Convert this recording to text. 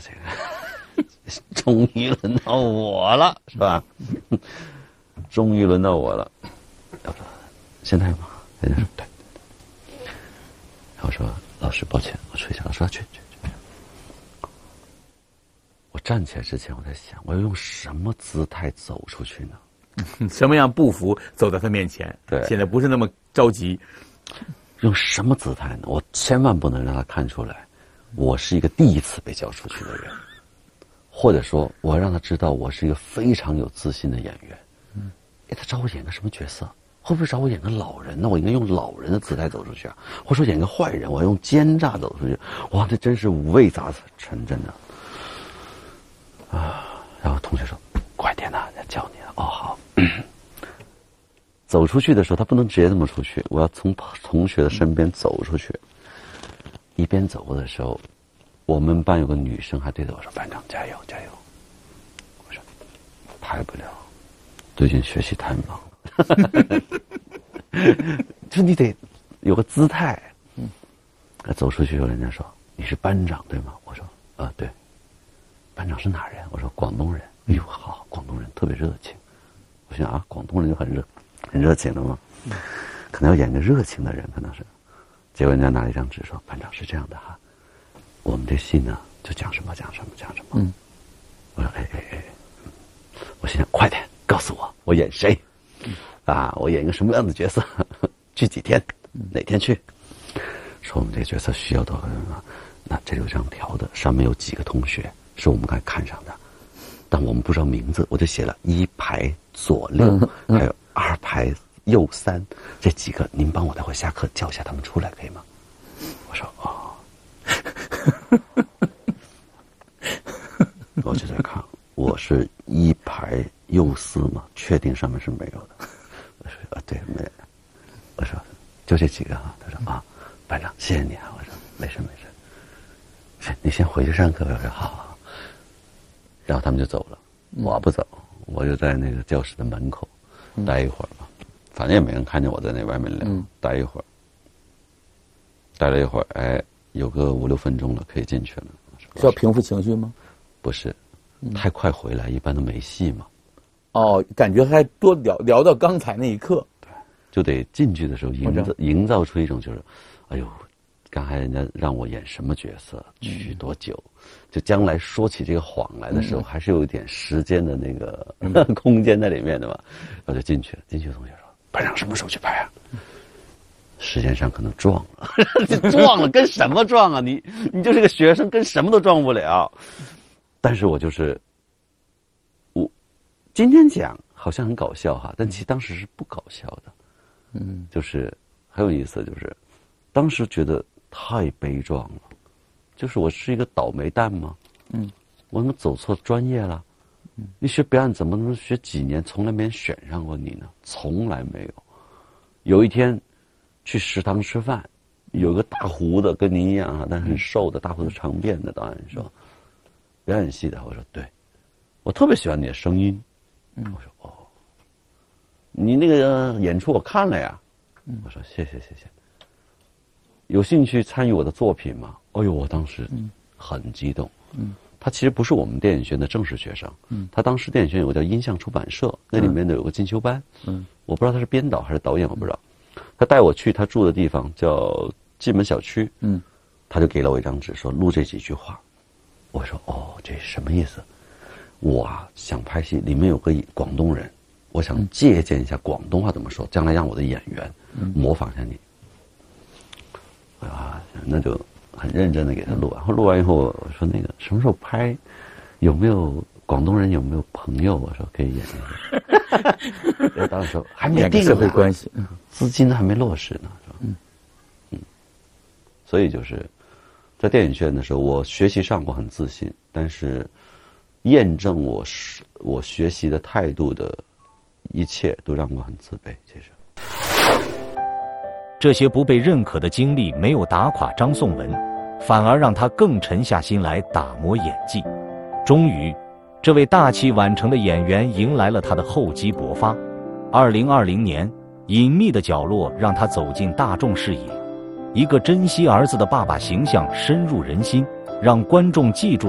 这个终于轮到我了，是吧？终于轮到我了。我说现在吗？人家说对。然后我说老师抱歉，我吹一下。老师说去。我站起来之前，我在想，我要用什么姿态走出去呢？ 什么样步幅走到他面前？ 对， 现在不是那么着急。 用什么姿态呢？我千万不能让他看出来，我是一个第一次被叫出去的人，或者说，我要让他知道我是一个非常有自信的演员。他找我演个什么角色？会不会找我演个老人呢？我应该用老人的姿态走出去啊，或者说演个坏人，我要用奸诈走出去。哇，这真是五味杂陈，真的。然后同学说：“快点呐，在叫你了。”哦，好。走出去的时候，他不能直接这么出去，我要从同学的身边走出去。一边走的时候，我们班有个女生还对着我说：“班长，加油，加油！”我说：“拍不了，最近学习太忙了。”就你得有个姿态。走出去之后，人家说：“你是班长对吗？”我说：“对。”班长是哪人？我说：“广东人。”哎呦，好，广东人特别热情。我想啊，广东人就很热情的嘛，可能要演个热情的人，可能是。结果人家拿了一张纸说：“班长是这样的哈，我们这戏呢就讲什么。”我说：“我心想快点告诉我演谁，我演一个什么样的角色，去几天，哪天去？说我们这个角色需要多少人啊？那这有张条的，上面有几个同学是我们该看上的，但我们不知道名字，我就写了1排左6，还有2排右3，这几个您帮我待会下课叫一下他们出来可以吗？”我说：“我就在看，我是1排右4吗？确定上面是没有的。”我说：“对，没。”我说：“就这几个啊。”他说：“班长，谢谢你啊。”我说：“没事。你先回去上课。”我说：“好。”然后他们就走了，我不走，我就在那个教室的门口待一会儿吧，反正也没人看见我在那外面聊，待一会儿。待了一会儿，有个5、6分钟了，可以进去了。 需要平复情绪吗？ 不是，太快回来，一般都没戏嘛。 感觉还多聊到刚才那一刻。 对，就得进去的时候营造出一种就是，哎呦，刚才人家让我演什么角色，去多久，就将来说起这个谎来的时候，还是有一点时间的那个空间在里面的嘛。我就进去了，同学说：“班长什么时候去拍啊？”时间上可能撞了，撞了跟什么撞啊？你就是个学生，跟什么都撞不了。但是我今天讲好像很搞笑哈，但其实当时是不搞笑的。就是很有意思，就是当时觉得太悲壮了，就是我是一个倒霉蛋吗？我怎么走错专业了？你学表演怎么能学几年，从来没人选上过你呢？从来没有。有一天去食堂吃饭，有个大胡子跟您一样但很瘦的大胡子长辫的导演说：“表演系的。”我说：“对，我特别喜欢你的声音。”我说：“你那个演出我看了呀。”我说：“谢谢。有兴趣参与我的作品吗？”哎呦，我当时很激动。他其实不是我们电影学院的正式学生。他当时电影学院有个叫音像出版社，那里面的有个进修班。我不知道他是编导还是导演，我不知道。他带我去他住的地方叫蓟门小区。他就给了我一张纸，说录这几句话。我说：“这什么意思？”我想拍戏，里面有个广东人，我想借鉴一下广东话怎么说，将来让我的演员模仿一下你。那就很认真的给他录，然后录完以后我说：“那个什么时候拍？有没有广东人？有没有朋友？”我说：“可以演一下。”当时说还没定社会关系， 资金都还没落实呢，是吧？所以就是在电影学院的时候，我学习上我很自信，但是验证我学习的态度的一切都让我很自卑。其实这些不被认可的经历没有打垮张颂文，反而让他更沉下心来打磨演技。终于，这位大器晚成的演员迎来了他的厚积薄发。2020年，《隐秘的角落》让他走进大众视野，一个珍惜儿子的爸爸形象深入人心，让观众记住